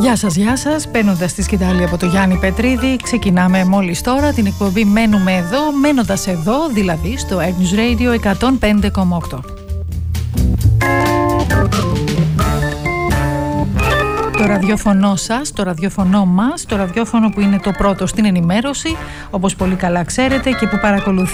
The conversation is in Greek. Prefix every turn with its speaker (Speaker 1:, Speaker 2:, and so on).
Speaker 1: Γεια σας, παίρνοντας τη σκητάλη από το Γιάννη Πετρίδη, ξεκινάμε μόλις τώρα την εκπομπή «Μένουμε εδώ», μένοντας εδώ, δηλαδή στο News Radio 105,8. Το ραδιόφωνο σας, το ραδιόφωνο μας, το ραδιόφωνο που είναι το πρώτο στην ενημέρωση, όπως πολύ καλά ξέρετε και που παρακολουθεί